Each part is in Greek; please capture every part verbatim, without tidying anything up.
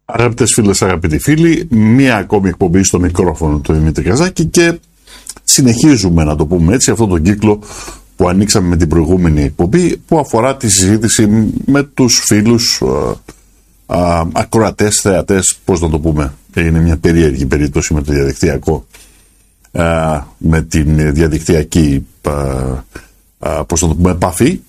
Αγαπητές φίλες, αγαπητοί φίλοι, μία ακόμη εκπομπή στο μικρόφωνο του Δημήτρη Καζάκη και συνεχίζουμε, να το πούμε έτσι, αυτόν τον κύκλο που ανοίξαμε με την προηγούμενη εκπομπή, που αφορά τη συζήτηση με τους φίλους α, α, ακροατές, θεατές, πώς να το πούμε. Είναι μια περίεργη περίπτωση με το διαδικτυακό, α, με την διαδικτυακή α, α, πώς να το πούμε, επαφή.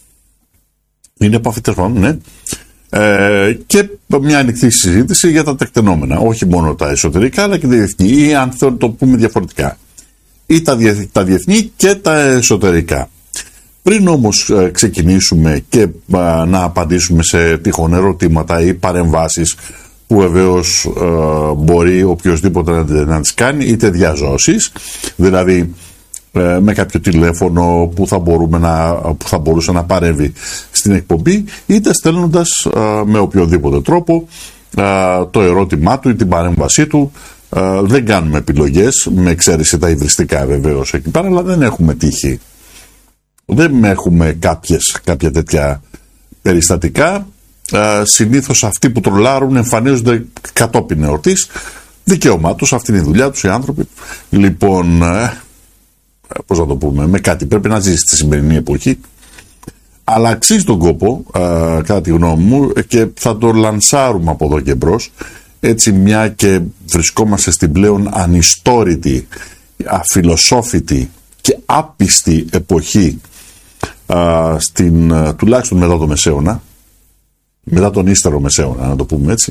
Είναι επαφή, τέλος πάντων, ναι. Ε, και μια ανοιχτή συζήτηση για τα τεκτενόμενα, όχι μόνο τα εσωτερικά αλλά και τα διεθνή, ή αν θέλω να το πούμε διαφορετικά, ή τα, διεθ, τα διεθνή και τα εσωτερικά. Πριν όμως ε, ξεκινήσουμε και ε, να απαντήσουμε σε τυχόν ερωτήματα ή παρεμβάσεις που βεβαίως ε, μπορεί οποιοσδήποτε να, να τις κάνει, είτε διαζώσεις, δηλαδή με κάποιο τηλέφωνο που θα, μπορούμε να, που θα μπορούσε να παρέμβει στην εκπομπή, είτε στέλνοντας α, με οποιοδήποτε τρόπο α, το ερώτημά του ή την παρέμβασή του. Α, δεν κάνουμε επιλογές, με εξαίρεση τα υβριστικά βεβαίως εκεί πέρα, αλλά δεν έχουμε τύχη. Δεν έχουμε κάποιες, κάποια τέτοια περιστατικά. Α, συνήθως αυτοί που τρολάρουν εμφανίζονται κατόπιν εορτής. Δικαίωμά τους, αυτή είναι η δουλειά τους οι άνθρωποι. Λοιπόν, πώς να το πούμε, με κάτι πρέπει να ζήσει στη σημερινή εποχή, αλλά αξίζει τον κόπο, α, κατά τη γνώμη μου, και θα το λανσάρουμε από εδώ και μπρος, έτσι, μια και βρισκόμαστε στην πλέον ανιστόρητη, αφιλοσόφητη και άπιστη εποχή, α, στην, τουλάχιστον μετά το Μεσαίωνα, μετά τον ύστερο Μεσαίωνα, να το πούμε έτσι,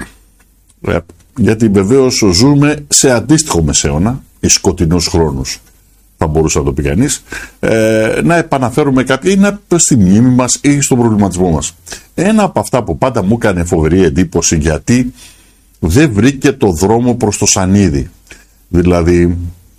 γιατί βεβαίως ζούμε σε αντίστοιχο Μεσαίωνα, οι σκοτεινούς χρόνους, θα μπορούσε να το πει κανείς, ε, να επαναφέρουμε κάποια, ή να στη μνήμη μας ή στον προβληματισμό μας. Ένα από αυτά που πάντα μου έκανε φοβερή εντύπωση, γιατί δεν βρήκε το δρόμο προς το σανίδι. Δηλαδή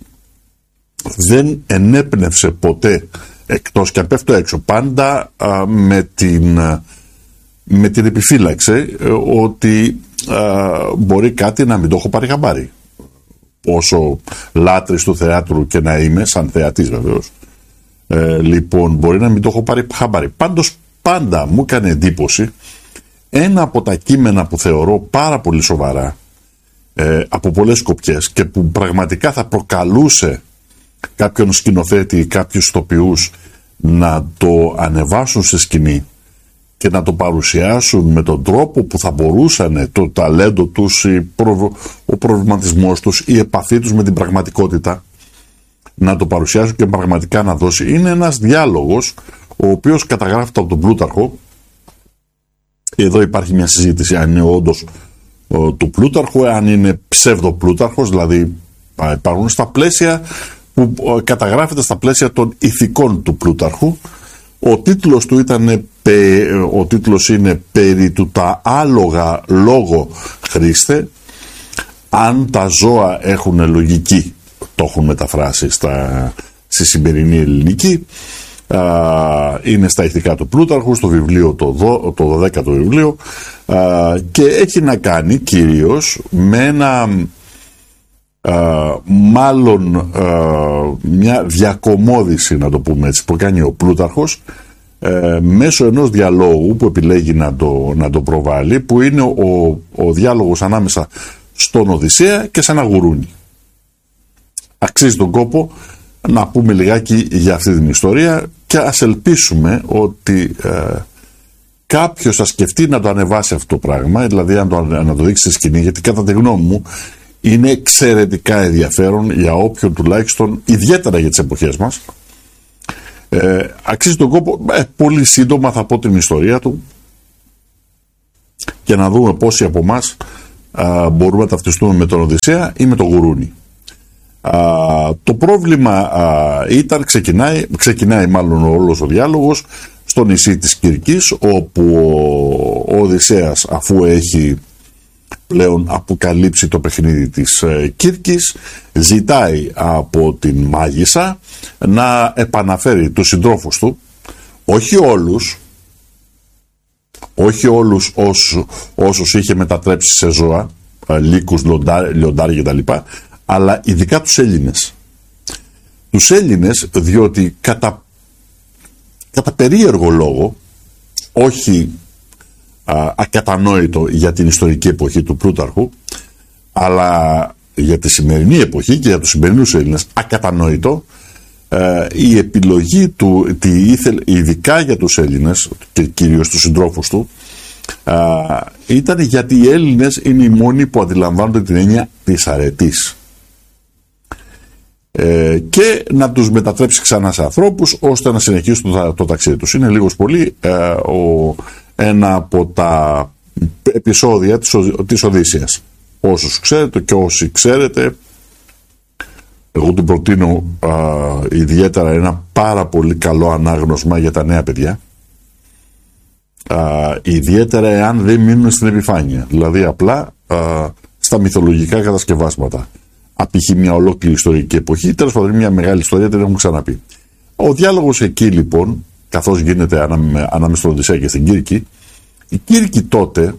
δεν ενέπνευσε ποτέ, εκτός και αν πέφτω έξω, πάντα α, με, την, με την επιφύλαξη ε, ότι α, μπορεί κάτι να μην το έχω πάρει χαμπάρι. Όσο λάτρης του θεάτρου και να είμαι, σαν θεατής βεβαίως, ε, λοιπόν, μπορεί να μην το έχω πάρει χαμπάρι. Πάντως πάντα μου έκανε εντύπωση ένα από τα κείμενα που θεωρώ πάρα πολύ σοβαρά, ε, από πολλές σκοπιές, και που πραγματικά θα προκαλούσε κάποιον σκηνοθέτη ή κάποιους ηθοποιούς να το ανεβάσουν σε σκηνή και να το παρουσιάσουν με τον τρόπο που θα μπορούσαν, το ταλέντο τους, ο προβληματισμός τους, η επαφή τους με την πραγματικότητα, να το παρουσιάσουν και πραγματικά να δώσει. Είναι ένας διάλογος ο οποίος καταγράφεται από τον Πλούταρχο. Εδώ υπάρχει μια συζήτηση αν είναι όντως του Πλούταρχου, αν είναι ψεύδο Πλούταρχος, δηλαδή υπάρχουν στα πλαίσια που καταγράφεται στα πλαίσια των ηθικών του Πλούταρχου. Ο τίτλος του ήταν, ο τίτλος είναι «Περί του τα άλογα λόγο Χρήστε, αν τα ζώα έχουν λογική», το έχουν μεταφράσει στα, στη σημερινή ελληνική. Α, είναι στα ηθικά του Πλούταρχου, στο βιβλίο, το, δο, το δωδέκατο βιβλίο, α, και έχει να κάνει κυρίως με ένα α, μάλλον α, μια διακομώδηση, να το πούμε έτσι, που κάνει ο Πλούταρχος ε, μέσω ενός διαλόγου που επιλέγει να το, να το προβάλλει, που είναι ο, ο διάλογος ανάμεσα στον Οδυσσέα και σε ένα γουρούνι. Αξίζει τον κόπο να πούμε λιγάκι για αυτή την ιστορία και ας ελπίσουμε ότι ε, κάποιος θα σκεφτεί να το ανεβάσει αυτό το πράγμα, δηλαδή να το, να το δείξει στη σκηνή, γιατί κατά τη γνώμη μου είναι εξαιρετικά ενδιαφέρον για όποιον, τουλάχιστον ιδιαίτερα για τις εποχές μας. Ε, αξίζει τον κόπο. Ε, πολύ σύντομα θα πω την ιστορία του και να δούμε πόσοι από εμάς μπορούμε να ταυτιστούμε με τον Οδυσσέα ή με τον γουρούνι. Α, το πρόβλημα α, ήταν, ξεκινάει, ξεκινάει μάλλον όλος ο διάλογος στο νησί της Κυρκής, όπου ο, ο Οδυσσέας, αφού έχει πλέον αποκαλύψει το παιχνίδι της ε, Κύρκης, ζητάει από την μάγισσα να επαναφέρει τους συντρόφους του, όχι όλους, όχι όλους όσους, όσους είχε μετατρέψει σε ζώα, ε, λύκους, λιοντάρια κτλ., αλλά ειδικά τους Έλληνες. Τους Έλληνες, διότι κατά, κατά περίεργο λόγο, όχι α, ακατανόητο για την ιστορική εποχή του Πλούταρχου, αλλά για τη σημερινή εποχή και για τους σημερινούς Έλληνες ακατανόητο ε, η επιλογή του, τι ήθελε, ειδικά για τους Έλληνες και κυρίως τους συντρόφους του, ε, ήταν γιατί οι Έλληνες είναι οι μόνοι που αντιλαμβάνονται την έννοια της αρετής. Ε, και να τους μετατρέψει ξανά σε ανθρώπους ώστε να συνεχίσουν το, το ταξίδι τους. Είναι λίγος πολύ ε, ο, ένα από τα επεισόδια της, της Οδύσσειας. Όσους ξέρετε και όσοι ξέρετε, εγώ την προτείνω α, ιδιαίτερα, ένα πάρα πολύ καλό ανάγνωσμα για τα νέα παιδιά, α, ιδιαίτερα εάν δεν μείνουν στην επιφάνεια, δηλαδή απλά α, στα μυθολογικά κατασκευάσματα. Απ' μια ολόκληρη ιστορική εποχή, τέλος πάντων μια μεγάλη ιστορία, την έχουμε ξαναπεί. Ο διάλογος εκεί λοιπόν, καθώς γίνεται ανάμεσα στον Οδυσσέα και στην Κύρκη, η Κύρκη τότε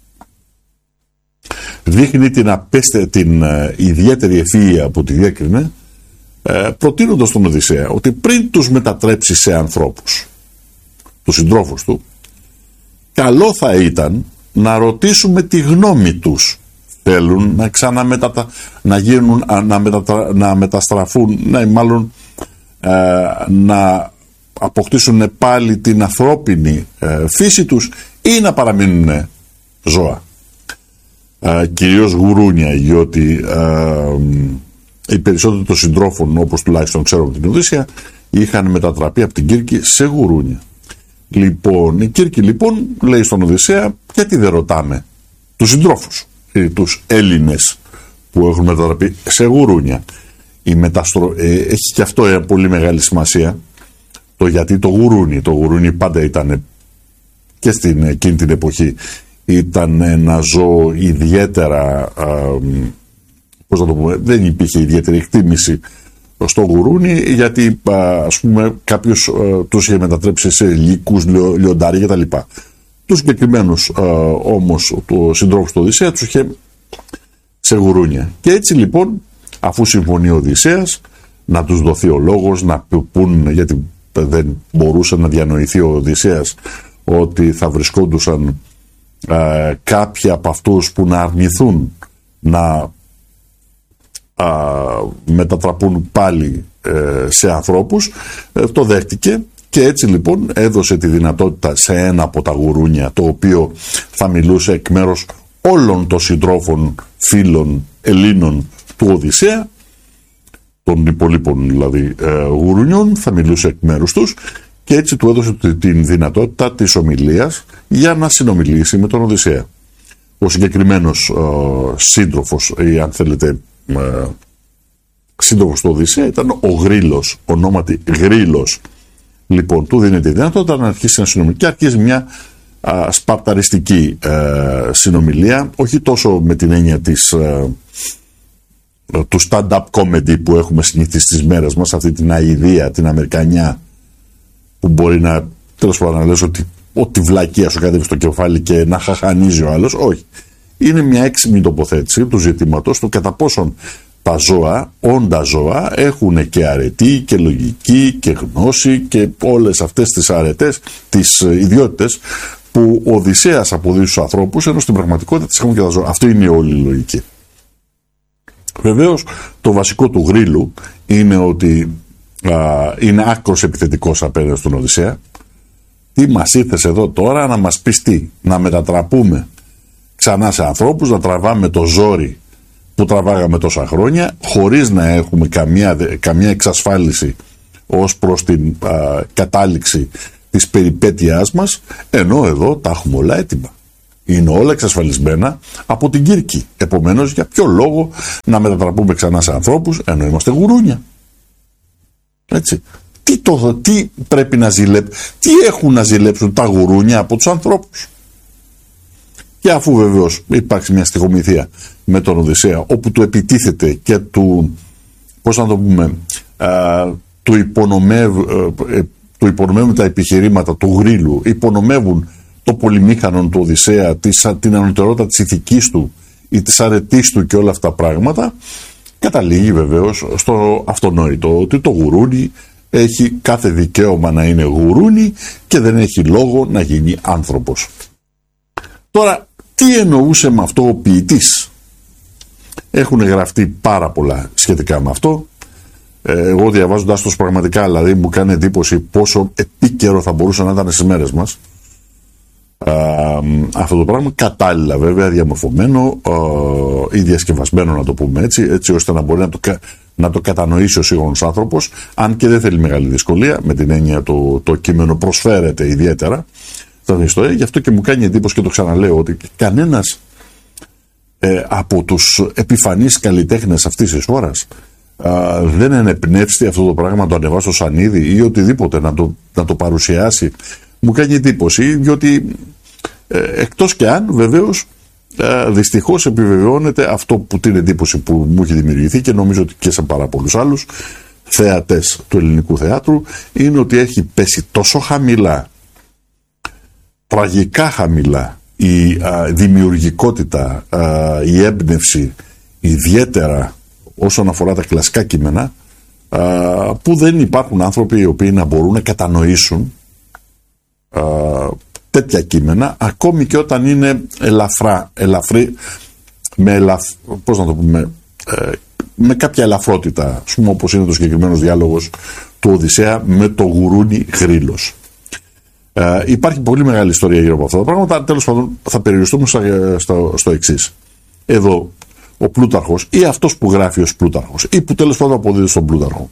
δείχνει την, απέστε, την uh, ιδιαίτερη ευφυΐα που τη διέκρινε, uh, προτείνοντας τον Οδυσσέα ότι πριν τους μετατρέψει σε ανθρώπους, τους συντρόφους του, καλό θα ήταν να ρωτήσουμε τη γνώμη τους. Θέλουν να ξαναμετατα... να γίνουν, να, μετατρα... να μεταστραφούν, να, μάλλον uh, να αποκτήσουν πάλι την ανθρώπινη uh, φύση τους ή να παραμείνουν ζώα. Uh, κυρίως γουρούνια, διότι uh, οι περισσότεροι των συντρόφων, όπως τουλάχιστον ξέρω από την Οδύσσεια, είχαν μετατραπεί από την Κύρκη σε γουρούνια. Λοιπόν, η Κύρκη λοιπόν λέει στον Οδυσσέα, γιατί δεν ρωτάμε τους συντρόφους, τους Έλληνες που έχουν μετατραπεί σε γουρούνια. Η μεταστρο... ε, έχει και αυτό ε, πολύ μεγάλη σημασία, το γιατί το γουρούνι, το γουρούνι πάντα ήταν και στην εκείνη την εποχή, ήταν ένα ζώο ιδιαίτερα, α, πώς να το πούμε, δεν υπήρχε ιδιαίτερη εκτίμηση στο γουρούνι, γιατί α, ας πούμε κάποιος α, τους είχε μετατρέψει σε λύκους, λιο, λιοντάρια κτλ. Τους συγκεκριμένους α, όμως το συντρόφους του Οδυσσέα τους είχε σε γουρούνια. Και έτσι λοιπόν, αφού συμφωνεί ο Οδυσσέας να τους δοθεί ο λόγος, να πούν, γιατί δεν μπορούσε να διανοηθεί ο Οδυσσέας ότι θα βρισκόντουσαν Uh, κάποιοι από αυτούς που να αρνηθούν να uh, μετατραπούν πάλι uh, σε ανθρώπους, uh, το δέχτηκε και έτσι λοιπόν έδωσε τη δυνατότητα σε ένα από τα γουρούνια, το οποίο θα μιλούσε εκ μέρους όλων των συντρόφων φίλων Ελλήνων του Οδυσσέα, των υπολείπων δηλαδή uh, γουρουνιών, θα μιλούσε εκ μέρους τους. Και έτσι του έδωσε την δυνατότητα της ομιλίας για να συνομιλήσει με τον Οδυσσέα. Ο συγκεκριμένος ε, σύντροφος, ή αν θέλετε ε, σύντροφος του Οδυσσέα, ήταν ο Γρύλος, ονόματι Γρύλος. Λοιπόν, του δίνει τη δυνατότητα να αρχίσει να συνομιλεί και αρχίζει μια ε, σπαρταριστική ε, συνομιλία, όχι τόσο με την έννοια της, ε, του stand-up comedy που έχουμε συνηθίσει στις μέρες μας, αυτή την αηδία, την αμερικανιά, που μπορεί να, τέλος πάντων, να λες ότι ό,τι βλακεία σου κατέβει στο κεφάλι και να χαχανίζει ο άλλος. Όχι. Είναι μια έξυπνη τοποθέτηση του ζητήματος του κατά πόσον τα ζώα, όντα ζώα, έχουν και αρετή και λογική και γνώση και όλες αυτές τις αρετές, τις ιδιότητες που ο Οδυσσέας αποδίδει στους ανθρώπους, ενώ στην πραγματικότητα τις έχουν και τα ζώα. Αυτό είναι όλη η λογική. Βεβαίως, το βασικό του Γρύλου είναι ότι Uh, είναι άκρος επιθετικός απέναντι στον Οδυσσέα. Τι μας ήρθες εδώ τώρα να μας πεις τι, να μετατραπούμε ξανά σε ανθρώπους, να τραβάμε το ζόρι που τραβάγαμε τόσα χρόνια χωρίς να έχουμε καμία, καμία εξασφάλιση ως προς την uh, κατάληξη της περιπέτειάς μας, ενώ εδώ τα έχουμε όλα έτοιμα. Είναι όλα εξασφαλισμένα από την Κύρκη. Επομένως, για ποιο λόγο να μετατραπούμε ξανά σε ανθρώπους ενώ είμαστε γουρούνια? Έτσι. Τι, το, τι πρέπει να ζηλέψουν, τι έχουν να ζηλέψουν τα γουρούνια από τους ανθρώπους? Και αφού βεβαίως υπάρξει μια στοιχομηθεία με τον Οδυσσέα, όπου του επιτίθεται και του, πώς να το πούμε, α, του, υπονομεύ, ε, του υπονομεύουν τα επιχειρήματα του Γρύλου, υπονομεύουν το πολυμήχανο του Οδυσσέα, της, την ανωτερότητα της ηθικής του ή της αρετής του και όλα αυτά τα πράγματα, καταλήγει βεβαίως στο αυτονόητο ότι το γουρούνι έχει κάθε δικαίωμα να είναι γουρούνι και δεν έχει λόγο να γίνει άνθρωπος. Τώρα, τι εννοούσε με αυτό ο ποιητής? Έχουν γραφτεί πάρα πολλά σχετικά με αυτό. Εγώ διαβάζοντάς το πραγματικά, δηλαδή μου κάνει εντύπωση πόσο επίκαιρο θα μπορούσε να ήταν στις μέρες μας α, αυτό το πράγμα, κατάλληλα βέβαια διαμορφωμένο α, ή διασκευασμένο, να το πούμε έτσι, έτσι ώστε να μπορεί να το, να το κατανοήσει ο σύγχρονος άνθρωπος, αν και δεν θέλει μεγάλη δυσκολία, με την έννοια το, το κείμενο προσφέρεται ιδιαίτερα στην ιστορία. Γι' αυτό και μου κάνει εντύπωση και το ξαναλέω ότι κανένας ε, από τους επιφανείς καλλιτέχνες αυτής της χώρας Uh, δεν ενεπνεύστη αυτό το πράγμα, να το ανεβάσει στο σανίδι ή οτιδήποτε, να το, να το παρουσιάσει. Μου κάνει εντύπωση, διότι ε, εκτός και αν βεβαίως ε, δυστυχώς επιβεβαιώνεται αυτό που την εντύπωση που μου έχει δημιουργηθεί και νομίζω ότι και σε πάρα πολλούς άλλους θεατές του ελληνικού θεάτρου, είναι ότι έχει πέσει τόσο χαμηλά, τραγικά χαμηλά, η α, δημιουργικότητα, α, η έμπνευση, ιδιαίτερα όσον αφορά τα κλασικά κείμενα, α, που δεν υπάρχουν άνθρωποι οι οποίοι να μπορούν να κατανοήσουν α, τέτοια κείμενα, ακόμη και όταν είναι ελαφρά, ελαφρύ, με, ελαφ, πώς να το πούμε, ε, με κάποια ελαφρότητα, ας πούμε, όπως είναι το συγκεκριμένος διάλογος του Οδυσσέα με το γουρούνι Γρήλος. Ε, υπάρχει πολύ μεγάλη ιστορία γύρω από αυτά τα πράγματα. Τέλος πάντων, θα περιοριστούμε στο, στο, στο εξής. Εδώ ο Πλούταρχος ή αυτός που γράφει ως Πλούταρχος ή που τέλος πάντων αποδίδει στον Πλούταρχο,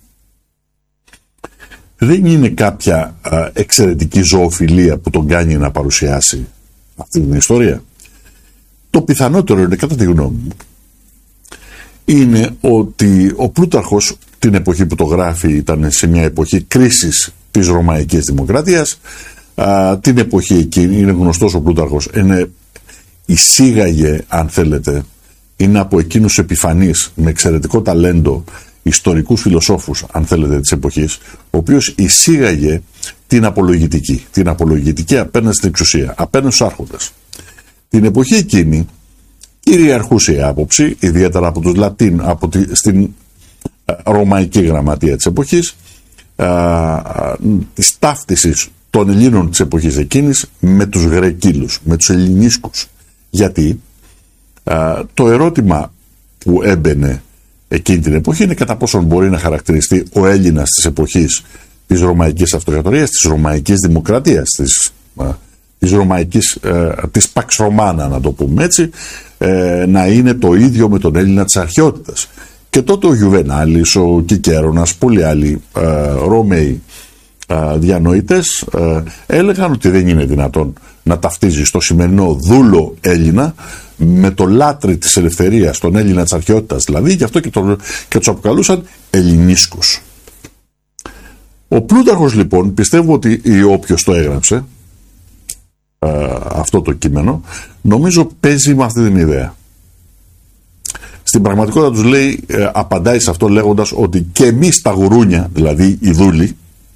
δεν είναι κάποια α, εξαιρετική ζωοφιλία που τον κάνει να παρουσιάσει αυτή την ιστορία. Το πιθανότερο είναι, κατά τη γνώμη μου, είναι ότι ο Πλούταρχος την εποχή που το γράφει ήταν σε μια εποχή κρίσης της Ρωμαϊκής Δημοκρατίας. Α, την εποχή εκείνη, είναι γνωστός ο Πλούταρχος, είναι, εισήγαγε, αν θέλετε, είναι από εκείνους επιφανείς με εξαιρετικό ταλέντο ιστορικούς φιλοσόφους, αν θέλετε, της εποχής, ο οποίος εισήγαγε την απολογητική, την απολογητική απέναντι στην εξουσία, απέναντι στους άρχοντες. Την εποχή εκείνη κυριαρχούσε η άποψη, ιδιαίτερα από τους Λατίν, από τη, στην α, ρωμαϊκή γραμματεία της εποχής, α, α, της ταύτισης των Ελλήνων της εποχής εκείνης με τους Γρεκύλους, με τους Ελληνίσκους. Γιατί α, το ερώτημα που έμπαινε εκείνη την εποχή είναι κατά πόσον μπορεί να χαρακτηριστεί ο Έλληνας της εποχής της Ρωμαϊκής Αυτοκρατορίας, της Ρωμαϊκής Δημοκρατίας, της, α, της Ρωμαϊκής, ε, της Pax Romana, να το πούμε έτσι, ε, να είναι το ίδιο με τον Έλληνα της αρχαιότητας. Και τότε ο Γιουβενάλης, ο Κικέρονας, πολλοί άλλοι ε, Ρωμαίοι ε, διανοητές ε, έλεγαν ότι δεν είναι δυνατόν να ταυτίζεις το σημερινό δούλο Έλληνα με το λάτρη της ελευθερίας, τον Έλληνα της αρχαιότητας δηλαδή, γι' αυτό και, το, και τους αποκαλούσαν Ελληνίσκους. Ο Πλούταρχος λοιπόν, πιστεύω ότι ή όποιος το έγραψε ε, αυτό το κείμενο, νομίζω παίζει με αυτή την ιδέα. Στην πραγματικότητα τους λέει, ε, απαντάει σε αυτό λέγοντας ότι και εμείς τα γουρούνια, δηλαδή οι δούλοι,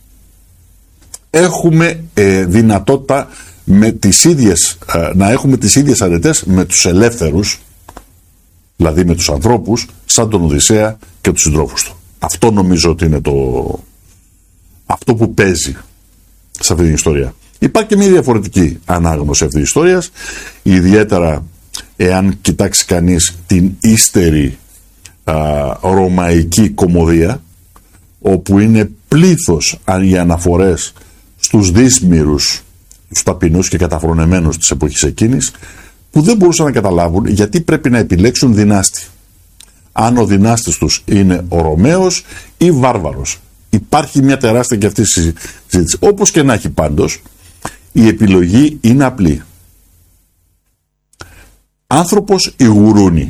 έχουμε ε, δυνατότητα με τις ίδιες, ε, να έχουμε τις ίδιες αρετές με τους ελεύθερους, δηλαδή με τους ανθρώπους, σαν τον Οδυσσέα και τους συντρόφους του. Αυτό νομίζω ότι είναι το, αυτό που παίζει σε αυτή την ιστορία. Υπάρχει και μια διαφορετική ανάγνωση αυτής της ιστορίας, ιδιαίτερα εάν κοιτάξει κανείς την ύστερη α, ρωμαϊκή κωμωδία, όπου είναι πλήθος οι αναφορές στους δύσμυρους, τους ταπεινούς και καταφρονεμένους της εποχής εκείνης, που δεν μπορούσαν να καταλάβουν γιατί πρέπει να επιλέξουν δυνάστη. Αν ο δυνάστης τους είναι ο Ρωμαίος ή βάρβαρος. Υπάρχει μια τεράστια και αυτή συζήτηση. Όπως και να έχει πάντως, η επιλογή είναι απλή. Άνθρωπος ή γουρούνι.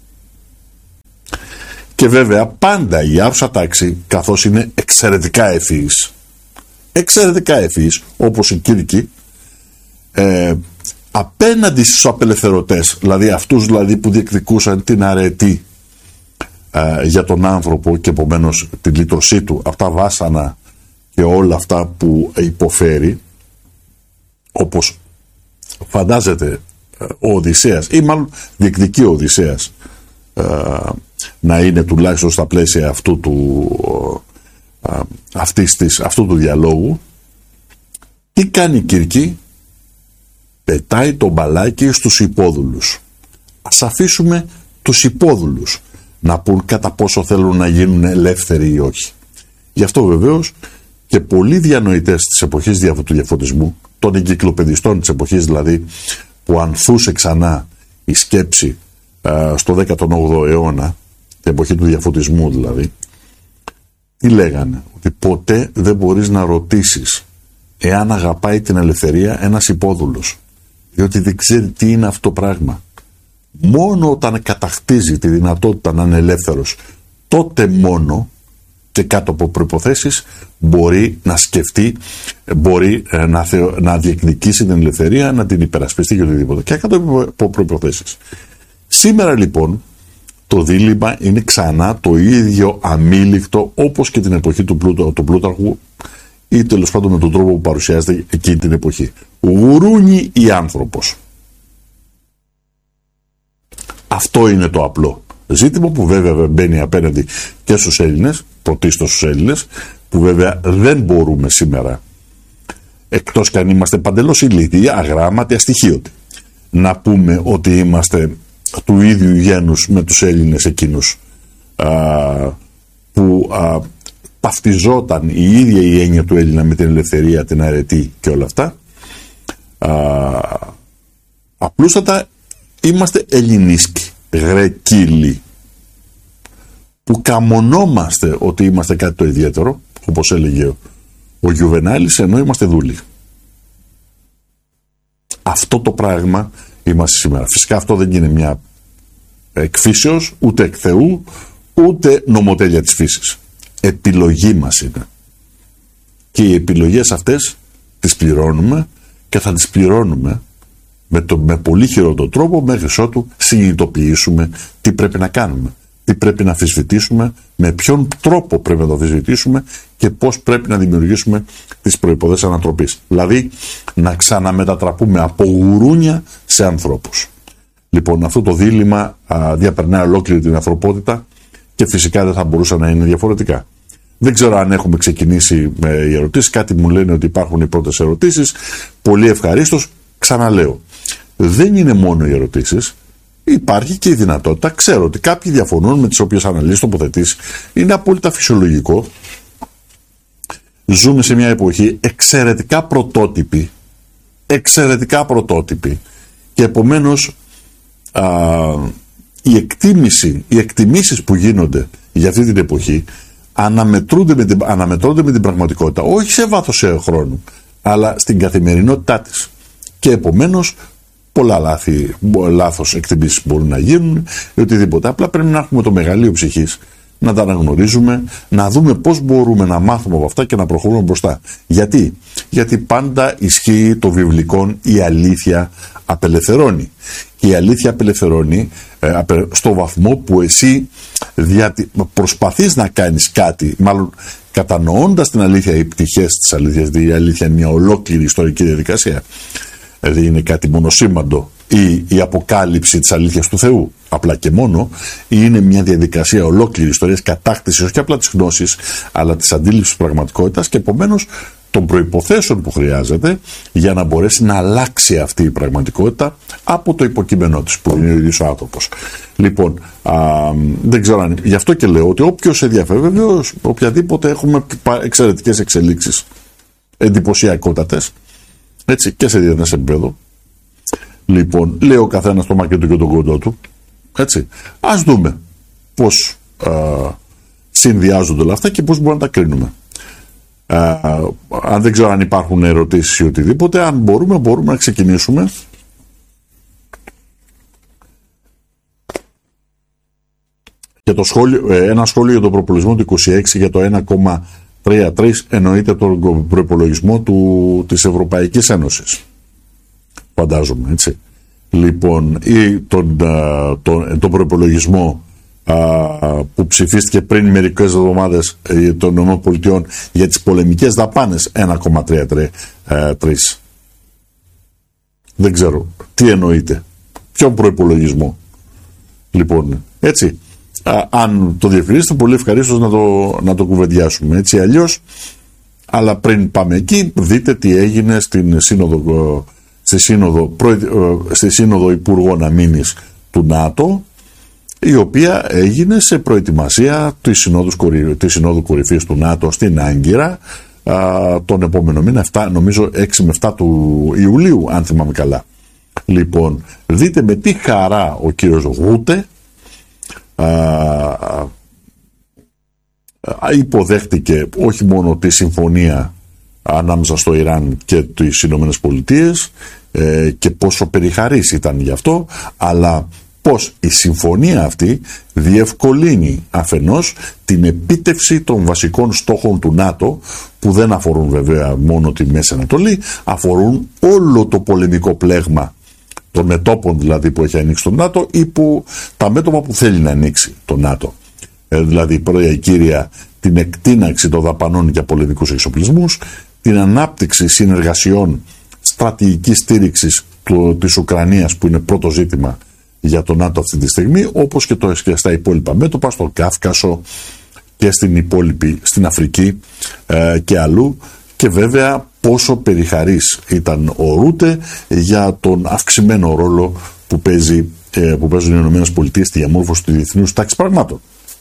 Και βέβαια πάντα η άρουσα τάξη, καθώς είναι εξαιρετικά ευφυής, εξαιρετικά ευφυής, όπως οι Κύρκοι, ε, απέναντι στους απελευθερωτές, δηλαδή αυτούς δηλαδή που διεκδικούσαν την αρετή ε, για τον άνθρωπο και επομένως την λύτρωσή του από τα βάσανα και όλα αυτά που υποφέρει, όπως φαντάζεται ο Οδυσσέας, ή μάλλον διεκδικεί ο Οδυσσέας ε, να είναι τουλάχιστον στα πλαίσια αυτού του, ε, αυτής της, αυτού του διαλόγου. Τι κάνει η Κύρκη? πετάει το μπαλάκι στους υπόδουλους. Ας αφήσουμε τους υπόδουλους να πούν κατά πόσο θέλουν να γίνουν ελεύθεροι ή όχι. Γι' αυτό βεβαίως και πολλοί διανοητές της εποχής του διαφωτισμού, των εγκυκλοπαιδιστών της εποχής δηλαδή, που ανθούσε ξανά η σκέψη α, στο δέκατο όγδοο αιώνα, την εποχή του διαφωτισμού δηλαδή, τι λέγανε? Ότι ποτέ δεν μπορείς να ρωτήσεις εάν αγαπάει την ελευθερία ένας υπόδουλος, διότι δεν ξέρει τι είναι αυτό το πράγμα. Μόνο όταν κατακτήσει τη δυνατότητα να είναι ελεύθερος, τότε μόνο και κάτω από προϋποθέσεις μπορεί να σκεφτεί, μπορεί ε, να, θεω, να διεκδικήσει την ελευθερία, να την υπερασπιστεί και οτιδήποτε. Και κάτω από προϋποθέσεις. Σήμερα λοιπόν το δίλημμα είναι ξανά το ίδιο αμήλικτο όπως και την εποχή του, Πλούτο, του Πλούταρχου, ή τέλος πάντων με τον τρόπο που παρουσιάζεται εκείνη την εποχή. Γουρούνι ή άνθρωπος. Αυτό είναι το απλό ζήτημα, που βέβαια μπαίνει απέναντι και στους Έλληνες, πρωτίστως στους Έλληνες, που βέβαια δεν μπορούμε σήμερα, εκτός κι αν είμαστε παντελώς ηλίθιοι, αγράμματοι, αστοιχείωτοι, να πούμε ότι είμαστε του ίδιου γένους με τους Έλληνες εκείνους α, που α, ταυτιζόταν η ίδια η έννοια του Έλληνα με την ελευθερία, την αρετή και όλα αυτά. Α, απλούστατα είμαστε ελληνίσκοι, γρεκύλοι, που καμονόμαστε ότι είμαστε κάτι το ιδιαίτερο, όπως έλεγε ο Γιουβενάλης, ενώ είμαστε δούλοι. Αυτό το πράγμα είμαστε σήμερα. Φυσικά αυτό δεν είναι μια εκφύσεως, ούτε εκ Θεού, ούτε νομοτέλεια της φύσης. Επιλογή μας είναι. Και οι επιλογές αυτές τις πληρώνουμε, και θα τις πληρώνουμε με, το, με πολύ χειρότερο τρόπο, μέχρι ότου συνειδητοποιήσουμε τι πρέπει να κάνουμε, τι πρέπει να αμφισβητήσουμε, με ποιον τρόπο πρέπει να το αμφισβητήσουμε και πώς πρέπει να δημιουργήσουμε τις προϋποθέσεις ανατροπής. Δηλαδή να ξαναμετατραπούμε από γουρούνια σε ανθρώπους. Λοιπόν, αυτό το δίλημμα α, διαπερνάει ολόκληρη την ανθρωπότητα και φυσικά δεν θα μπορούσε να είναι διαφορετικά. Δεν ξέρω αν έχουμε ξεκινήσει με οι ερωτήσεις. Κάτι μου λένε ότι υπάρχουν οι πρώτες ερωτήσεις. Πολύ ευχαρίστως. Ξαναλέω, δεν είναι μόνο οι ερωτήσεις. Υπάρχει και η δυνατότητα. Ξέρω ότι κάποιοι διαφωνούν με τις οποίες αναλύσεις, τοποθετήσεις. Είναι απόλυτα φυσιολογικό. Ζούμε σε μια εποχή εξαιρετικά πρωτότυπη. Εξαιρετικά πρωτότυπη. Και επομένως α, η εκτίμηση, οι εκτιμήσεις που γίνονται για αυτή την εποχή αναμετρούνται με την, αναμετρούνται με την πραγματικότητα, όχι σε βάθος χρόνου, αλλά στην καθημερινότητά της. Και επομένως πολλά λάθη, λάθος εκτιμήσεις μπορούν να γίνουν ή οτιδήποτε. Απλά πρέπει να έχουμε το μεγαλείο ψυχής, να τα αναγνωρίζουμε, να δούμε πώς μπορούμε να μάθουμε από αυτά και να προχωρούμε μπροστά. Γιατί? Γιατί πάντα ισχύει το βιβλικόν, η αλήθεια απελευθερώνει. Και η αλήθεια απελευθερώνει ε, στο βαθμό που εσύ διατη... προσπαθείς να κάνεις κάτι, μάλλον κατανοώντας την αλήθεια, οι πτυχές της αλήθειας, δηλαδή η αλήθεια είναι μια ολόκληρη ιστορική διαδικασία. Δηλαδή είναι κάτι μονοσήμαντο, ή η αποκάλυψη της αλήθειας του Θεού, απλά και μόνο, ή είναι μια διαδικασία ολόκληρη ιστορίας κατάκτησης, όχι απλά της γνώσης, αλλά της αντίληψης πραγματικότητας και επομένως των προϋποθέσεων που χρειάζεται για να μπορέσει να αλλάξει αυτή η πραγματικότητα από το υποκείμενό της, που είναι ο ίδιος ο άνθρωπος. Λοιπόν, α, δεν ξέρω αν... Γι' αυτό και λέω ότι όποιος ενδιαφέρει, βεβαίως, οποιαδήποτε έχουμε εξαιρετικές εξελίξεις, εντυπωσιακότατες, έτσι, και σε διεθνές επίπεδο. Λοιπόν, λέει ο καθένας το μάκι του και τον κοντό του. Έτσι. Ας δούμε πώς α, συνδυάζονται όλα αυτά και πώς μπορούμε να τα κρίνουμε. Α, αν δεν ξέρω αν υπάρχουν ερωτήσεις ή οτιδήποτε, αν μπορούμε, μπορούμε να ξεκινήσουμε. Και το σχόλιο, ένα σχόλιο για τον προπολογισμό του είκοσι έξι για το ένα κόμμα τριάντα τρία εννοείται τον προϋπολογισμό του, της Ευρωπαϊκής Ένωσης. Φαντάζομαι, έτσι. Λοιπόν, ή τον, τον, τον προϋπολογισμό α, που ψηφίστηκε πριν μερικές εβδομάδες των ΗΠΑ για τις πολεμικές δαπάνες ένα κόμμα τριάντα τρία. Δεν ξέρω τι εννοείται. Ποιον προϋπολογισμό. Λοιπόν, έτσι. Α, αν το διευκρινίσετε, πολύ ευχαρίστως να το, να το κουβεντιάσουμε. Έτσι αλλιώς, αλλά πριν πάμε εκεί, δείτε τι έγινε στην Σύνοδο στη Σύνοδο, προ, στη Σύνοδο Υπουργών Αμήνης του ΝΑΤΟ, η οποία έγινε σε προετοιμασία της Συνόδου, της Συνόδου Κορυφής του ΝΑΤΟ στην Άγκυρα α, τον επόμενο μήνα, εφτά, νομίζω έξι με επτά του Ιουλίου, αν θυμάμαι καλά. Λοιπόν, δείτε με τι χαρά ο κύριος Γούτε α, α, υποδέχτηκε όχι μόνο τη συμφωνία ανάμεσα στο Ιράν και τις Ηνωμένες Πολιτείες ε, και πόσο περιχαρής ήταν γι' αυτό, αλλά πως η συμφωνία αυτή διευκολύνει αφενός την επίτευξη των βασικών στόχων του ΝΑΤΟ, που δεν αφορούν βέβαια μόνο τη Μέση Ανατολή, αφορούν όλο το πολεμικό πλέγμα των μετώπων δηλαδή που έχει ανοίξει το ΝΑΤΟ ή που, τα μέτωπα που θέλει να ανοίξει το ΝΑΤΟ. Ε, δηλαδή πρώτα η κύρια την εκτείναξη των δαπανών για πολεμικούς εξοπλισμούς, την ανάπτυξη συνεργασιών στρατηγικής στήριξης του, της Ουκρανίας, που είναι πρώτο ζήτημα για το ΝΑΤΟ αυτή τη στιγμή, όπως και, το, και στα υπόλοιπα μέτωπα, στον Κάφκασο και στην υπόλοιπη, στην Αφρική ε, και αλλού, και βέβαια πόσο περιχαρής ήταν ο Ρούτε για τον αυξημένο ρόλο που, παίζει, ε, που παίζουν οι Ηνωμένες Πολιτείες στη διαμόρφωση του διεθνούς τάξης πραγμάτων.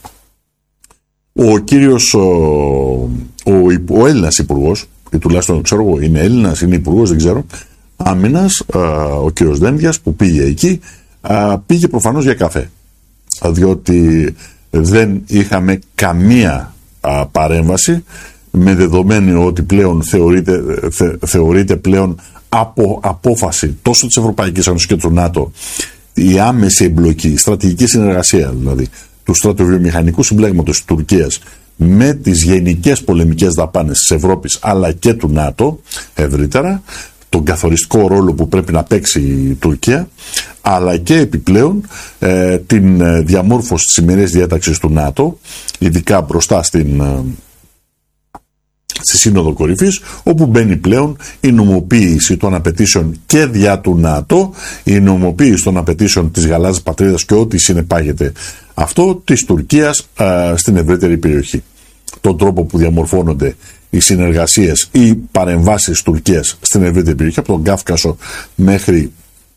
Ο κύριος, ο, ο, ο Έλληνας υπουργός, ή τουλάχιστον ξέρω εγώ, είναι Έλληνας, είναι υπουργός, δεν ξέρω, άμυνας, ε, ο κύριος Δένδιας, που πήγε εκεί, ε, πήγε προφανώς για καφέ, διότι δεν είχαμε καμία α, παρέμβαση, με δεδομένο ότι πλέον θεωρείται, θε, θεωρείται πλέον από απόφαση τόσο της Ευρωπαϊκής Ένωσης και του ΝΑΤΟ η άμεση εμπλοκή, η στρατηγική συνεργασία δηλαδή του στρατοβιομηχανικού συμπλέγματος της Τουρκίας με τις γενικές πολεμικές δαπάνες της Ευρώπης αλλά και του ΝΑΤΟ ευρύτερα, τον καθοριστικό ρόλο που πρέπει να παίξει η Τουρκία, αλλά και επιπλέον ε, την διαμόρφωση της ημερής διάταξης του ΝΑΤΟ, ειδικά μπροστά στην, ε, στη Σύνοδο Κορυφής, όπου μπαίνει πλέον η νομοποίηση των απαιτήσεων και διά του ΝΑΤΟ, η νομοποίηση των απαιτήσεων της γαλάζιας πατρίδας και ό,τι συνεπάγεται αυτό της Τουρκίας ε, στην ευρύτερη περιοχή. Τον τρόπο που διαμορφώνονται οι συνεργασίες ή παρεμβάσεις Τουρκίας στην ευρύτερη περιοχή, από τον Κάφκασο μέχρι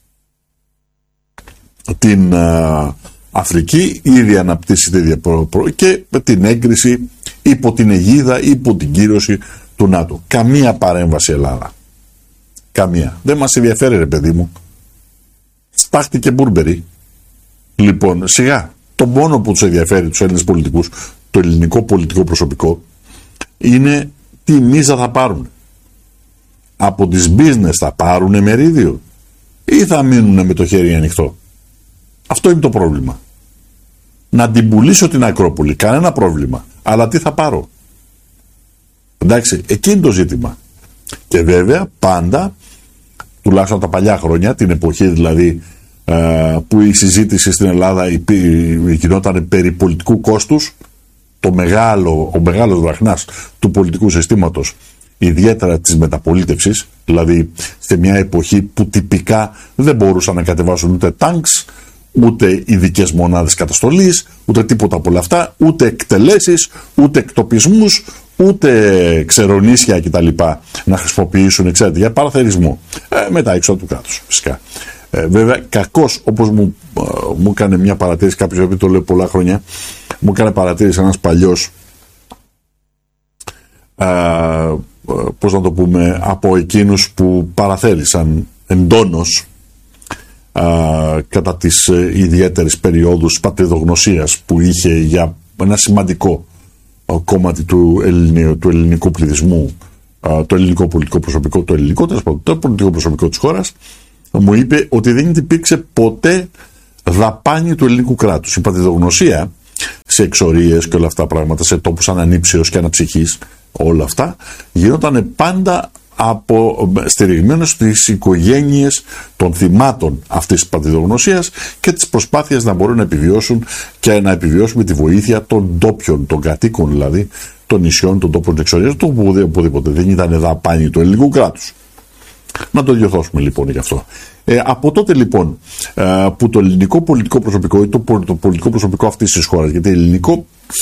την α, Αφρική, ήδη αναπτύσσεται και την έγκριση υπό την αιγίδα, υπό την κύρωση του ΝΑΤΟ. Καμία παρέμβαση Ελλάδα. Καμία. Δεν μας ενδιαφέρει, ρε παιδί μου. Στάχτηκε Μπούρμπερι. Λοιπόν, σιγά. Το μόνο που τους ενδιαφέρει τους Έλληνες πολιτικούς, το ελληνικό πολιτικό προσωπικό, είναι τι μίζα θα πάρουν. Από τις business θα πάρουν μερίδιο ή θα μείνουν με το χέρι ανοιχτό. Αυτό είναι το πρόβλημα. Να την πουλήσω την Ακρόπολη, κανένα πρόβλημα. Αλλά τι θα πάρω. Εντάξει, εκεί είναι το ζήτημα. Και βέβαια πάντα, τουλάχιστον τα παλιά χρόνια, την εποχή δηλαδή ε, που η συζήτηση στην Ελλάδα γινόταν περί πολιτικού κόστους, το μεγάλο, ο μεγάλος βραχνάς του πολιτικού συστήματος, ιδιαίτερα της μεταπολίτευσης, δηλαδή σε μια εποχή που τυπικά δεν μπορούσαν να κατεβάσουν ούτε τάγκς, ούτε ειδικές μονάδες καταστολής, ούτε τίποτα από όλα αυτά, ούτε εκτελέσεις, ούτε εκτοπισμούς, ούτε ξερονίσια κτλ. Να χρησιμοποιήσουν, ξέρετε, για παραθερισμό. Ε, μετά έξω του κράτους, φυσικά. Ε, βέβαια, κακώς, όπως μου, ε, μου έκανε μια παρατήρηση κάποιος, επειδή το λέω πολλά χρόνια, μου έκανε παρατήρηση ένας παλιός, ε, ε, πώς να το πούμε, από εκείνους που παραθέρισαν εντόνως Uh, κατά τις uh, ιδιαίτερες περιόδους πατριδογνωσίας που είχε για ένα σημαντικό uh, κομμάτι του, ελληνικού, του ελληνικού πληθυσμού, uh, το ελληνικό πολιτικό προσωπικό, το ελληνικό, το πολιτικό προσωπικό της χώρας, μου είπε ότι δεν υπήρξε ποτέ δαπάνη του ελληνικού κράτους. Η πατριδογνωσία σε εξορίες και όλα αυτά τα πράγματα, σε τόπους ανανύψεως και αναψυχής, όλα αυτά γινόταν πάντα από στηριγμένος στις οικογένειες των θυμάτων αυτής της πατριδογνωσίας και τις προσπάθειες να μπορούν να επιβιώσουν και να επιβιώσουν με τη βοήθεια των ντόπιων, των κατοίκων δηλαδή, των νησιών, των τόπων εξορίας, το οπουδήποτε. Δεν ήταν δαπάνη του ελληνικού κράτους. Να το διορθώσουμε λοιπόν γι' αυτό. Ε, από τότε λοιπόν ε, που το ελληνικό πολιτικό προσωπικό ή το, το πολιτικό προσωπικό αυτής της χώρας, γιατί ελληνικό,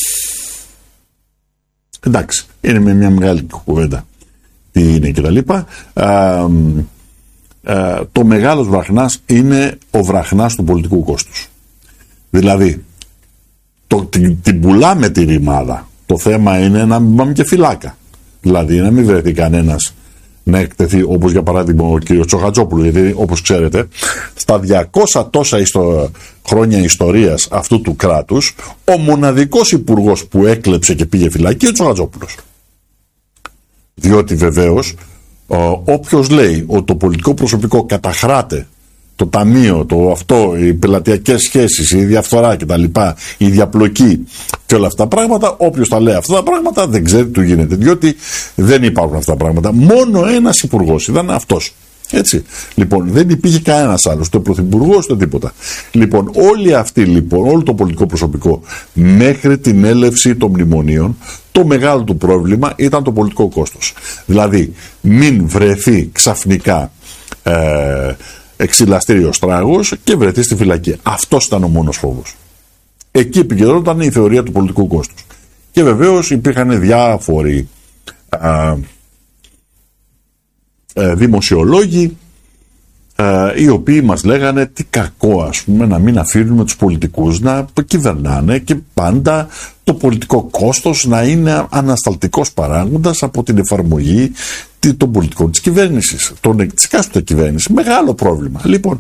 εντάξει, είναι με μια μεγάλη κουβέντα τι είναι και τα λοιπά, ε, ε, το μεγάλος βραχνάς είναι ο βραχνάς του πολιτικού κόστους. Δηλαδή, το, την, την πουλάμε τη ρημάδα. Το θέμα είναι να μην πάμε και φυλάκα. Δηλαδή, να μην βρεθεί κανένας να εκτεθεί, όπως για παράδειγμα ο κ. Τσοχατζόπουλου, γιατί όπως ξέρετε, στα διακόσια τόσα ιστο... χρόνια ιστορίας αυτού του κράτους, ο μοναδικός υπουργός που έκλεψε και πήγε φυλακή, ο Τσοχατζόπουλος. Διότι βεβαίως, όποιος λέει ότι το πολιτικό προσωπικό καταχράται το ταμείο, το αυτό, οι πελατειακές σχέσεις, η διαφθορά κτλ., η διαπλοκή και όλα αυτά τα πράγματα, όποιος τα λέει αυτά τα πράγματα δεν ξέρει τι του γίνεται, διότι δεν υπάρχουν αυτά τα πράγματα. Μόνο ένας υπουργός ήταν αυτός. Έτσι. Λοιπόν, δεν υπήρχε κανένας άλλος, το πρωθυπουργός, το τίποτα. Λοιπόν, όλοι αυτοί, λοιπόν, όλο το πολιτικό προσωπικό, μέχρι την έλευση των μνημονίων, το μεγάλο του πρόβλημα ήταν το πολιτικό κόστος. Δηλαδή, μην βρεθεί ξαφνικά ε, εξυλαστήριος τράγος και βρεθεί στη φυλακή. Αυτός ήταν ο μόνος φόβος. Εκεί επικεντρωνόταν η θεωρία του πολιτικού κόστους. Και βεβαίως υπήρχαν διάφοροι α, ε, δημοσιολόγοι ε, οι οποίοι μας λέγανε τι κακό, ας πούμε, να μην αφήνουμε τους πολιτικούς να κυβερνάνε και πάντα το πολιτικό κόστος να είναι ανασταλτικός παράγοντας από την εφαρμογή των πολιτικών της κυβέρνησης, των της εκάστοτε κυβέρνησης. Μεγάλο πρόβλημα. Λοιπόν,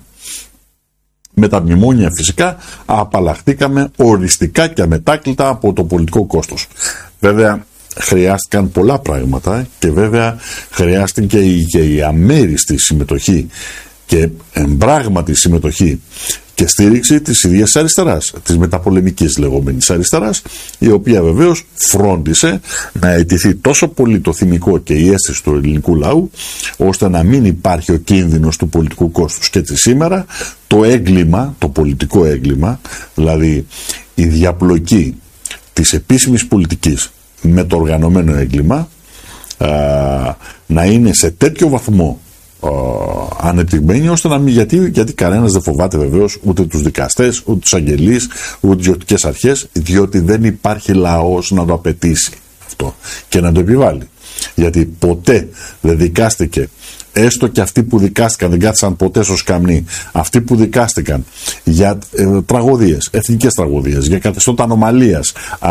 με τα μνημόνια φυσικά απαλλαχτήκαμε οριστικά και αμετάκλητα από το πολιτικό κόστος. Βέβαια χρειάστηκαν πολλά πράγματα και βέβαια χρειάστηκε και η αμέριστη συμμετοχή και εμπράγματη συμμετοχή και στήριξη της ίδιας αριστεράς, της μεταπολεμικής λεγόμενης αριστεράς, η οποία βεβαίως φρόντισε να αιτηθεί τόσο πολύ το θυμικό και η αίσθηση του ελληνικού λαού, ώστε να μην υπάρχει ο κίνδυνος του πολιτικού κόστους. Και έτσι σήμερα το έγκλημα, το πολιτικό έγκλημα, δηλαδή η διαπλοκή της επίσημης πολιτικής με το οργανωμένο έγκλημα, α, να είναι σε τέτοιο βαθμό Uh, ανεπτυγμένοι, ώστε να μην, γιατί, γιατί κανένας δεν φοβάται βεβαίως ούτε τους δικαστές, ούτε τους αγγελείς, ούτε τις ιδιωτικές αρχές, διότι δεν υπάρχει λαός να το απαιτήσει αυτό και να το επιβάλλει. Γιατί ποτέ δεν δικάστηκε, έστω και αυτοί που δικάστηκαν δεν κάθισαν ποτέ στο σκαμνί, αυτοί που δικάστηκαν για ε, τραγωδίες, εθνικές τραγωδίες, για καθεστώτα ανομαλίας, α,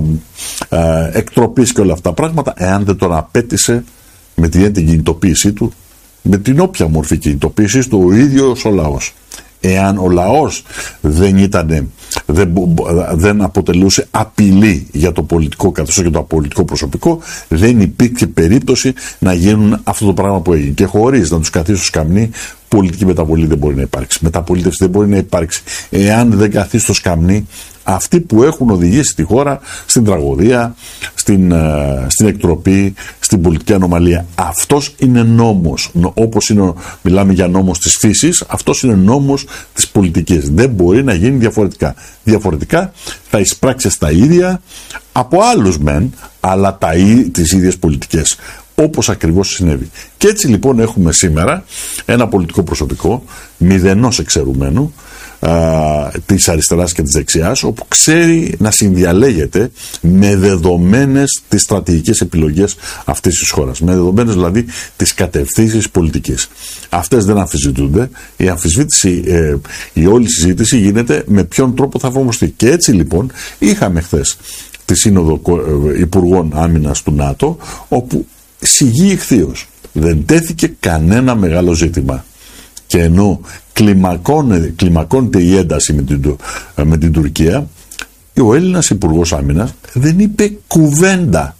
α, εκτροπής και όλα αυτά τα πράγματα, εάν δεν τον απέτησε με την κινητοποίησή του, με την όποια μορφή κινητοποίησης του, ο ίδιος ο λαός. Εάν ο λαός δεν ήταν, δεν, δεν αποτελούσε απειλή για το πολιτικό καθεστώς και το απολυτικό προσωπικό, δεν υπήρχε περίπτωση να γίνουν αυτό το πράγμα που έγινε. Και χωρίς να τους καθίσει στο σκαμνί, πολιτική μεταβολή δεν μπορεί να υπάρξει. Μεταπολίτευση δεν μπορεί να υπάρξει εάν δεν καθίσει στο σκαμνί αυτοί που έχουν οδηγήσει τη χώρα στην τραγωδία, στην, στην εκτροπή, στην πολιτική ανομαλία. Αυτός είναι νόμος. Όπως είναι, μιλάμε για νόμος της φύσης, αυτός είναι νόμος της πολιτικής. Δεν μπορεί να γίνει διαφορετικά. Διαφορετικά θα εισπράξει τα ίδια από άλλους μεν, αλλά τα, τις ίδιες πολιτικές. Όπως ακριβώς συνέβη. Και έτσι λοιπόν έχουμε σήμερα ένα πολιτικό προσωπικό μηδενός εξαιρουμένου α, της αριστεράς και της δεξιάς, όπου ξέρει να συνδιαλέγεται με δεδομένες τις στρατηγικές επιλογές αυτής της χώρας, με δεδομένες δηλαδή τις κατευθύνσεις πολιτικής. Αυτές δεν αμφισβητούνται. Η αμφισβήτηση, ε, η όλη συζήτηση γίνεται με ποιον τρόπο θα εφαρμοστεί. Και έτσι λοιπόν είχαμε χθες τη Σύνοδο Υπουργών Άμυνας του ΝΑΤΟ, όπου σιγή ηχθείως δεν τέθηκε κανένα μεγάλο ζήτημα. Και ενώ κλιμακώνεται, κλιμακώνεται η ένταση με την, με την Τουρκία, ο Έλληνας Υπουργός Άμυνας δεν είπε κουβέντα.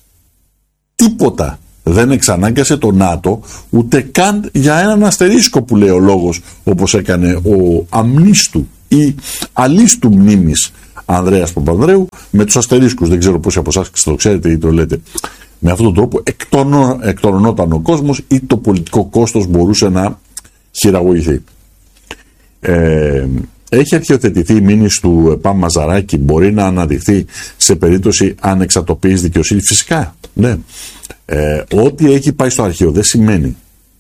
Τίποτα. Δεν εξανάγκασε το ΝΑΤΟ ούτε καν για έναν αστερίσκο που λέει ο λόγος, όπως έκανε ο αμνίστου ή αλίστου μνήμης Ανδρέας Παπανδρέου με τους αστερίσκους. Δεν ξέρω πόσοι από εσάς το ξέρετε ή το λέτε. Με αυτόν τον τρόπο εκτονωνόταν ο κόσμος ή το πολιτικό κόστος μπορούσε να χειραγωγηθεί. Ε, έχει αρχιοθετηθεί η μήνυση του ΠΑΜ Μαζαράκη, μπορεί να αναδειχθεί σε περίπτωση ανεξαρτοποίησης δικαιοσύνη. Φυσικά, ναι. Ε, ό,τι έχει πάει στο αρχείο δεν σημαίνει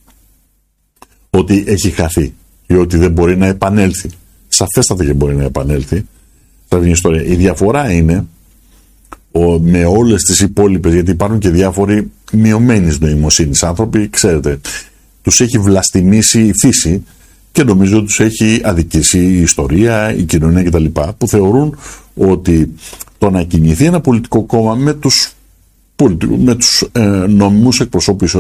ότι έχει χαθεί ή ότι δεν μπορεί να επανέλθει. Σαφέστατα και μπορεί να επανέλθει. Ιστορία. Η διαφορά είναι ο, με όλες τις υπόλοιπες, γιατί υπάρχουν και διάφοροι μειωμένης νοημοσύνης άνθρωποι, ξέρετε, τους έχει βλαστημίσει η φύση και νομίζω τους έχει αδικήσει η ιστορία, η κοινωνία κτλ. Που θεωρούν ότι το να κινηθεί ένα πολιτικό κόμμα με τους, με τους ε, νομιμούς εκπροσώπους,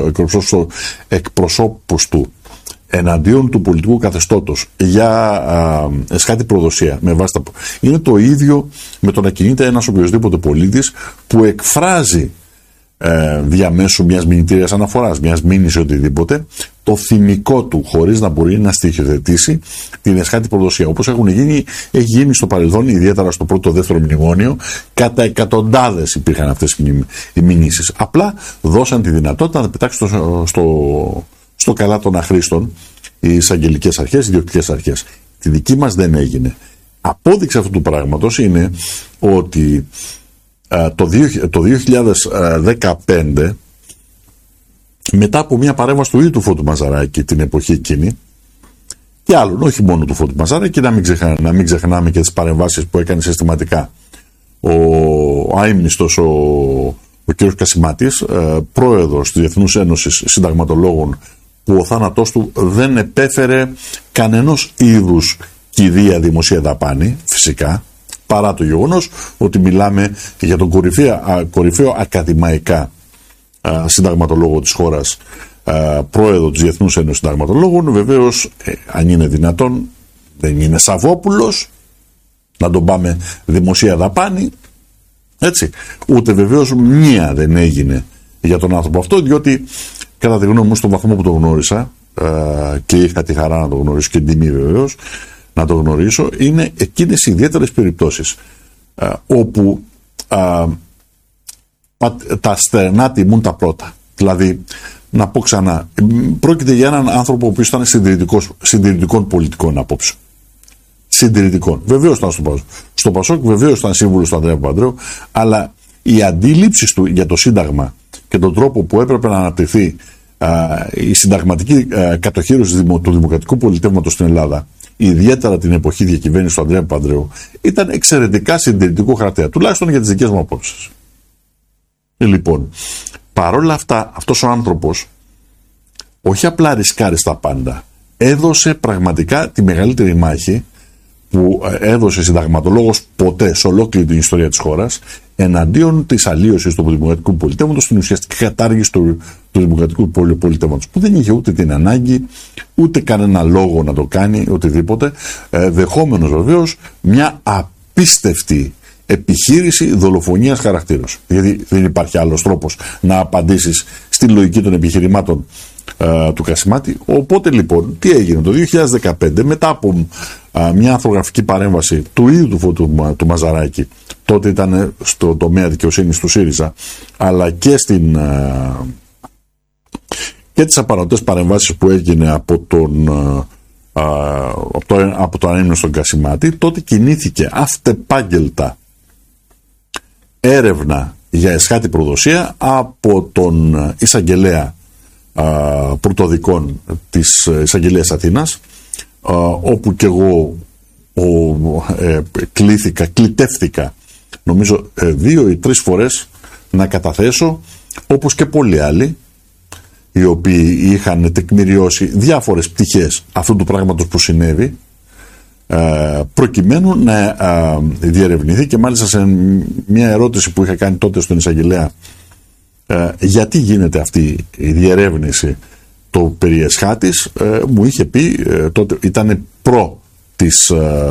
εκπροσώπους του εναντίον του πολιτικού καθεστώτος για α, εσχάτη προδοσία με βάση τα... είναι το ίδιο με το να κινείται ένας οποιοσδήποτε πολίτης που εκφράζει ε, διαμέσου μιας μηνυτήριας αναφοράς, μιας μήνυσης οτιδήποτε, το θυμικό του χωρίς να μπορεί να στοιχειοθετήσει την εσχάτη προδοσία. Όπως έχουν γίνει, έχει γίνει στο παρελθόν, ιδιαίτερα στο πρώτο δεύτερο μνημόνιο, κατά εκατοντάδες υπήρχαν αυτές οι μηνύσεις. Απλά δώσαν τη δυνατότητα να πετάξουν στο, στο, στο καλά των αχρήστων οι εισαγγελικές αρχές, οι διοικητικές αρχές. Τη δική μας δεν έγινε. Απόδειξη αυτού του πράγματος είναι ότι α, το, το δύο χιλιάδες δεκαπέντε, μετά από μια παρέμβαση του ίδιου του Φώτου Μαζαράκη την εποχή εκείνη και άλλων, όχι μόνο του Φώτου Μαζαράκη, να μην, ξεχά, να μην ξεχνάμε και τις παρεμβάσεις που έκανε συστηματικά ο, ο αείμνηστος ο, ο κ. Κασιμάτης, ε, πρόεδρος της Διεθνούς Ένωσης Συνταγματολόγων, που ο θάνατός του δεν επέφερε κανενός είδους κηδεία δημοσία δαπάνη, φυσικά, παρά το γεγονός ότι μιλάμε για τον κορυφαίο, κορυφαίο ακαδημαϊκά συνταγματολόγο της χώρας, πρόεδρο της Διεθνούς Ένωσης Συνταγματολόγων. Βεβαίως, ε, αν είναι δυνατόν, δεν είναι Σαββόπουλος, να τον πάμε δημοσία δαπάνη, έτσι. Ούτε βεβαίως μία δεν έγινε για τον άνθρωπο αυτό, διότι κατά τη γνώμη μου, στον βαθμό που το γνώρισα, ε, και είχα τη χαρά να το γνωρίσω και την τιμή βεβαίως να το γνωρίσω, είναι εκείνες οι ιδιαίτερες περιπτώσεις ε, όπου ε, τα στερνά τιμούν τα πρώτα. Δηλαδή, να πω ξανά, πρόκειται για έναν άνθρωπο που ήταν συντηρητικών πολιτικών απόψεων. Συντηρητικών. Βεβαίως ήταν στο Πασόκ. Στο Πασόκ βεβαίως ήταν σύμβουλος του Ανδρέα Παπανδρέου, αλλά οι αντίληψεις του για το Σύνταγμα και τον τρόπο που έπρεπε να αναπτυχθεί α, η συνταγματική α, κατοχήρωση του δημοκρατικού πολιτεύματος στην Ελλάδα, ιδιαίτερα την εποχή διακυβέρνησης του Ανδρέα Παπανδρέου, ήταν εξαιρετικά συντηρητικό χαρακτήρα, τουλάχιστον για τις δικές μου απόψεις. Λοιπόν, παρόλα αυτά, αυτός ο άνθρωπος όχι απλά ρισκάρει στα πάντα, έδωσε πραγματικά τη μεγαλύτερη μάχη που έδωσε συνταγματολόγος ποτέ σε ολόκληρη την ιστορία της χώρας εναντίον της αλλίωσης του δημοκρατικού πολιτεύματος, στην ουσιαστική κατάργηση του, του δημοκρατικού πολιτεύματος, που δεν είχε ούτε την ανάγκη ούτε κανένα λόγο να το κάνει, οτιδήποτε, ε, δεχόμενος βεβαίως μια απίστευτη επιχείρηση δολοφονίας χαρακτήρος. Γιατί δεν υπάρχει άλλος τρόπος να απαντήσεις στη λογική των επιχειρημάτων ε, του Κασιμάτη. Οπότε λοιπόν, τι έγινε το δύο χιλιάδες δεκαπέντε, μετά από ε, μια ανθρογραφική παρέμβαση του ίδιου του Φώτου του, του Μαζαράκη, τότε ήταν στο τομέα δικαιοσύνης του ΣΥΡΙΖΑ, αλλά και στην ε, και τις απαραίτητες παρεμβάσεις που έγινε από τον ε, από το, από το ανέμνηστο Κασιμάτη, τότε κινήθηκε αυτεπάγγελτα έρευνα για εσχάτη προδοσία από τον εισαγγελέα α, πρωτοδικών της εισαγγελίας Αθήνας, α, όπου και εγώ ο, ε, κλήθηκα, κλητεύτηκα νομίζω ε, δύο ή τρεις φορές να καταθέσω, όπως και πολλοί άλλοι οι οποίοι είχαν τεκμηριώσει διάφορες πτυχές αυτού του πράγματος που συνέβη, προκειμένου να διερευνηθεί. Και μάλιστα σε μια ερώτηση που είχα κάνει τότε στον εισαγγελέα, γιατί γίνεται αυτή η διερεύνηση το περί εσχάτης, μου είχε πει, τότε ήταν προ της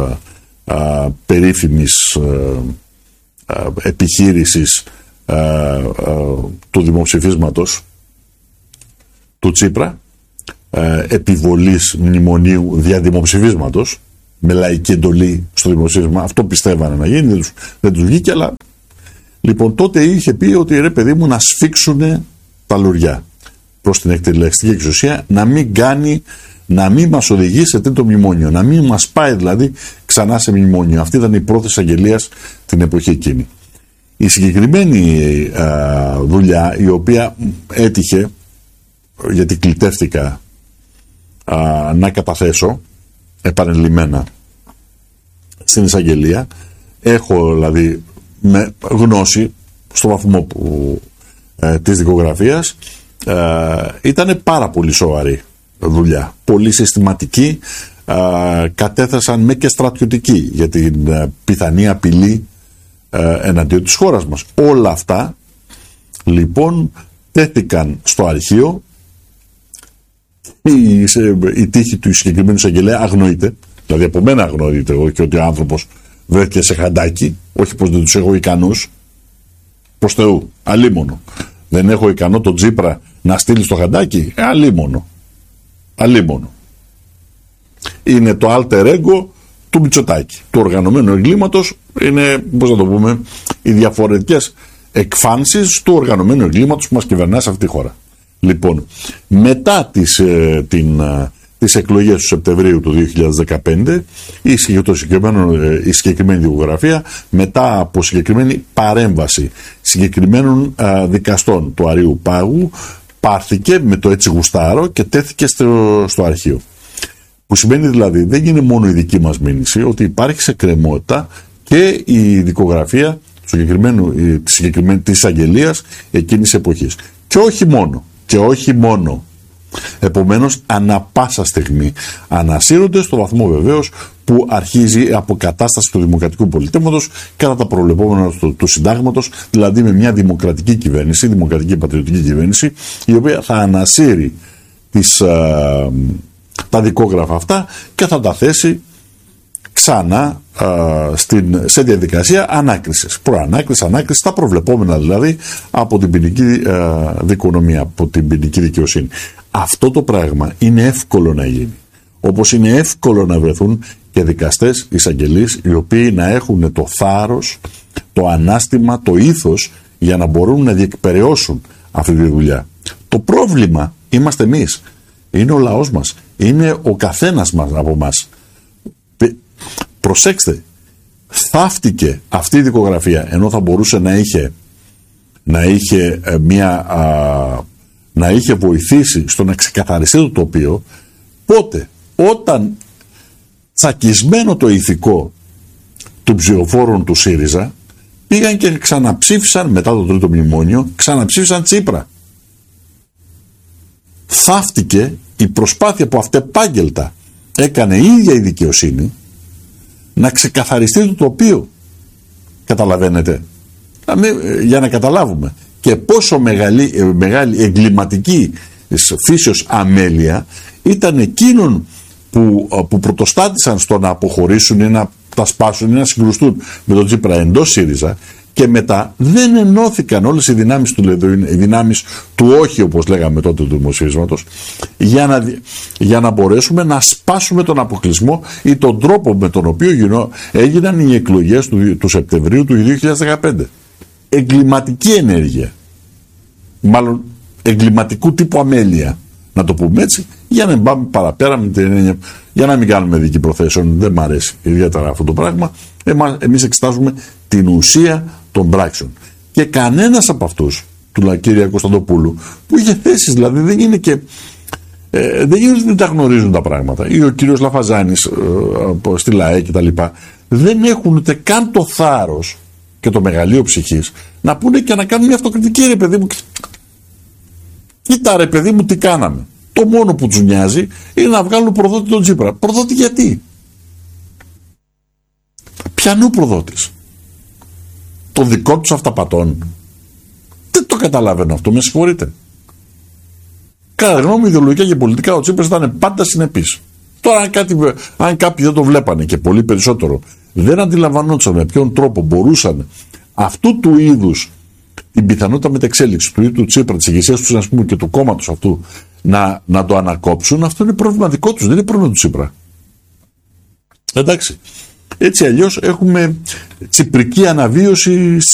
περίφημης επιχείρησης του δημοψηφίσματος του Τσίπρα, επιβολής μνημονίου δια δημοψηφίσματος, με λαϊκή εντολή στο δημοψήφισμα. Αυτό πιστεύανε να γίνει, δεν τους, δεν τους βγήκε, αλλά λοιπόν τότε είχε πει ότι ρε παιδί μου, να σφίξουν τα λουριά προς την εκτελεστική εξουσία, να μην κάνει, να μην μας οδηγεί σε τρίτο μνημόνιο, να μην μας πάει δηλαδή ξανά σε μνημόνιο. Αυτή ήταν η πρόθεση αγγελίας την εποχή εκείνη. Η συγκεκριμένη α, δουλειά, η οποία έτυχε, γιατί κλητεύτηκα α, να καταθέσω επανειλημμένα στην εισαγγελία, έχω δηλαδή με γνώση στο βαθμό που, ε, της δικογραφίας, ε, ήταν πάρα πολύ σοβαρή δουλειά, πολύ συστηματική, α, κατέθεσαν με και στρατιωτική για την α, πιθανή απειλή α, εναντίον της χώρας μας. Όλα αυτά λοιπόν τέθηκαν στο αρχείο. Η, η τύχη του συγκεκριμένου εισαγγελέα αγνοείται, δηλαδή από μένα αγνοείται, εγώ, και ότι ο άνθρωπος βρέθηκε σε χαντάκι, όχι πως δεν τους έχω ικανούς, προς Θεού, αλίμονο. Δεν έχω ικανό τον Τσίπρα να στείλει στο χαντάκι, ε, αλίμονο. Αλίμονο. Είναι το alter ego του Μητσοτάκη. Του οργανωμένου εγκλήματος είναι, πώς να το πούμε, οι διαφορετικές εκφάνσεις του οργανωμένου εγκλήματος που μας κυβερνά σε αυτή τη χώρα. Λοιπόν, μετά τις, ε, την, ε, τις εκλογές του Σεπτεμβρίου του δύο χιλιάδες δεκαπέντε, η, ε, η συγκεκριμένη δικογραφία, μετά από συγκεκριμένη παρέμβαση συγκεκριμένων ε, δικαστών του Αρείου Πάγου, πάρθηκε με το έτσι γουστάρο και τέθηκε στο, στο αρχείο. Που σημαίνει δηλαδή, δεν είναι μόνο η δική μας μήνυση, ότι υπάρχει σε κρεμότητα και η δικογραφία του συγκεκριμένου, της συγκεκριμένης της αγγελίας εκείνης της εποχής. Και όχι μόνο. Και όχι μόνο. Επομένως, ανα πάσα στιγμή ανασύρονται στο βαθμό βεβαίως που αρχίζει η αποκατάσταση του δημοκρατικού πολιτεύματος κατά τα προβλεπόμενα του, του συντάγματος, δηλαδή με μια δημοκρατική κυβέρνηση, δημοκρατική πατριωτική κυβέρνηση, η οποία θα ανασύρει τις, α, τα δικόγραφα αυτά και θα τα θέσει ξανά α, στην, σε διαδικασία ανάκρισης. Προανάκριση, ανάκριση, τα προβλεπόμενα δηλαδή από την ποινική α, δικονομία, από την ποινική δικαιοσύνη. Αυτό το πράγμα είναι εύκολο να γίνει. Όπως είναι εύκολο να βρεθούν και δικαστές, εισαγγελείς, οι οποίοι να έχουν το θάρρος, το ανάστημα, το ήθος για να μπορούν να διεκπεραιώσουν αυτή τη δουλειά. Το πρόβλημα είμαστε εμείς. Είναι ο λαός μας. Είναι ο καθένας μας από μας. Προσέξτε, θαύτηκε αυτή η δικογραφία, ενώ θα μπορούσε να είχε, να είχε, μια, α, να είχε βοηθήσει στο να ξεκαθαριστεί το τοπίο. Πότε? Όταν τσακισμένο το ηθικό του ψηφοφόρων του ΣΥΡΙΖΑ πήγαν και ξαναψήφισαν μετά το τρίτο μνημόνιο, ξαναψήφισαν Τσίπρα. Θαύτηκε η προσπάθεια που αυτεπάγγελτα έκανε η ίδια η δικαιοσύνη να ξεκαθαριστεί το τοπίο. Καταλαβαίνετε? Για να καταλάβουμε και πόσο μεγάλη, μεγάλη εγκληματική φύσεως αμέλεια ήταν εκείνων που, που πρωτοστάτησαν στο να αποχωρήσουν ή να τα σπάσουν ή να συγκρουστούν με τον Τσίπρα εντός ΣΥΡΙΖΑ, και μετά δεν ενώθηκαν όλες οι δυνάμεις του, οι δυνάμεις του όχι, όπως λέγαμε τότε, του δημοσίευματος, για να, για να μπορέσουμε να σπάσουμε τον αποκλεισμό ή τον τρόπο με τον οποίο γινό, έγιναν οι εκλογές του, του Σεπτεμβρίου του δύο χιλιάδες δεκαπέντε. Εγκληματική ενέργεια, μάλλον εγκληματικού τύπου αμέλεια, να το πούμε έτσι, για να μην πάμε παραπέρα με την έννοια, για να μην κάνουμε δίκη προθέσεων. Δεν μ' αρέσει ιδιαίτερα αυτό το πράγμα. Εμείς εξετάζουμε την ουσία των πράξεων. Και κανένας από αυτούς, του κύρια Κωνσταντοπούλου, που είχε θέσεις, δηλαδή δεν είναι και ε, δεν είναι ότι δεν τα γνωρίζουν τα πράγματα, ή ο κύριος Λαφαζάνης ε, στη ΛΑΕ και τα λοιπά, δεν έχουν ούτε καν το θάρρος και το μεγαλείο ψυχής να πούνε και να κάνουν μια αυτοκριτική. Ρε παιδί μου, κοίτα ρε παιδί μου τι κάναμε. Το μόνο που τους νοιάζει είναι να βγάλουν προδότη τον Τσίπρα. Προδότη γιατί? Ποιανού προδότης? Των δικών τους αυταπατών? Δεν το καταλαβαίνω αυτό, με συγχωρείτε. Κατά γνώμη μου, ιδεολογικά και πολιτικά ο Τσίπρας ήταν πάντα συνεπής. Τώρα αν, κάτι, αν κάποιοι δεν το βλέπανε και πολύ περισσότερο δεν αντιλαμβανόντουσαν με ποιον τρόπο μπορούσαν αυτού του είδους την πιθανότητα μετεξέλιξη του ίδιου του Τσίπρα, της ηγεσίας του, ας πούμε, και του κόμματος αυτού να, να το ανακόψουν, αυτό είναι πρόβλημα δικό τους, δεν είναι πρόβλημα του Τσίπρα. Εντάξει. Έτσι αλλιώς έχουμε τσιπρική αναβίωση